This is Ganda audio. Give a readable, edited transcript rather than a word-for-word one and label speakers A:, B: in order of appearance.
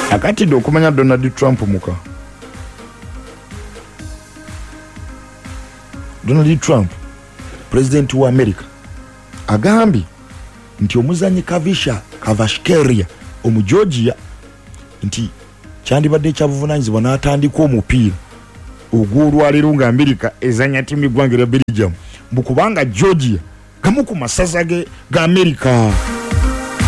A: akatidde okumanya Donald Trump muka. Donald Trump president wa America agambye nti omuzanyi Kavisha Kavashkeria omu Georgia nti kyandibadde kyabuvunanyizibwa n'atandika omupiira ogw'olwaleero nga America ezanya ttiimu y'eggwanga lya Belgium mbukubanga Georgia gamu ku masaza ga America.